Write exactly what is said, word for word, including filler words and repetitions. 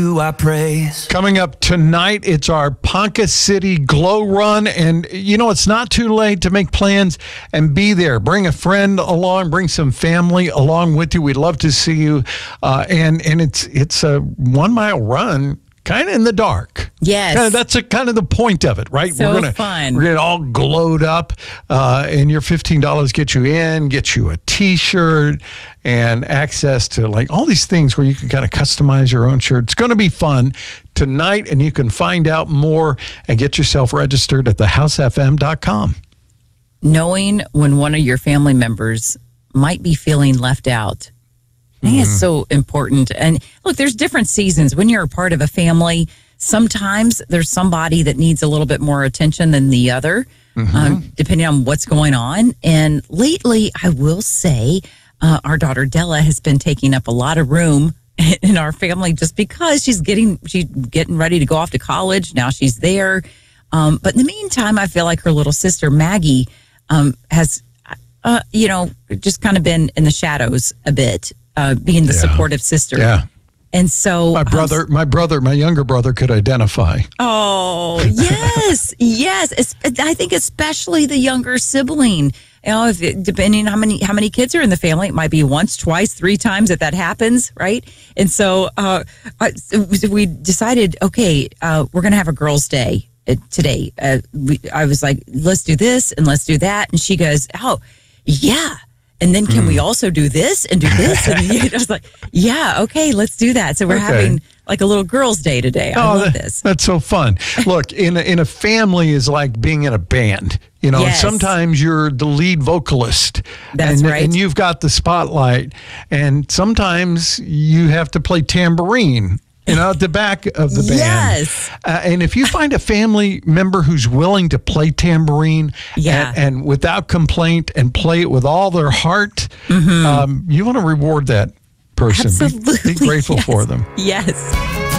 I praise. Coming up tonight, it's our Ponca City Glow Run. And, you know, it's not too late to make plans and be there. Bring a friend along, bring some family along with you. We'd love to see you. Uh, and and it's it's a one-mile run, kind of in the dark. Yes. Kinda, that's a, kind of the point of it, right? So we're gonna, fun. We're going to all glowed up, uh, and your fifteen dollars get you in, get you a T-shirt, and access to like all these things where you can kind of customize your own shirt. It's going to be fun tonight, and you can find out more and get yourself registered at the house f m dot com. Knowing when one of your family members might be feeling left out, I think it's so important. And look, there's different seasons. When you're a part of a family, sometimes there's somebody that needs a little bit more attention than the other, mm-hmm. um, depending on what's going on. And lately, I will say, uh, our daughter Della has been taking up a lot of room in our family just because she's getting she's getting ready to go off to college. Now she's there. Um, but in the meantime, I feel like her little sister Maggie um, has, uh, you know, just kind of been in the shadows a bit. Uh, being the yeah. supportive sister. Yeah. And so my brother, um, my brother, my younger brother could identify. Oh, yes. yes. It's, I think especially the younger sibling. You know, if it, depending on how many how many kids are in the family, it might be once, twice, three times that that happens, right? And so uh, we decided, okay, uh, we're going to have a girls' day today. Uh, we, I was like, let's do this and let's do that. And she goes, oh, yeah. And then can mm. we also do this and do this? And I was like, yeah, okay, let's do that. So we're okay. having like a little girls' day today. I oh, love that, this. That's so fun. Look, in a, in a family is like being in a band. You know, yes. sometimes you're the lead vocalist. That's and, right. And you've got the spotlight. And sometimes you have to play tambourine. You know, at the back of the band. Yes. Uh, and if you find a family member who's willing to play tambourine yeah. and, and without complaint and play it with all their heart, mm-hmm. um, you want to reward that person. Absolutely. Be, be grateful yes. for them. Yes.